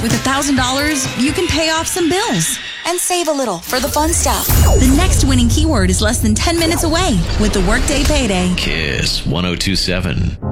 With $1,000, you can pay off some bills. And save a little for the fun stuff. The next winning keyword is less than 10 minutes away with the Workday Payday. Kiss 102.7.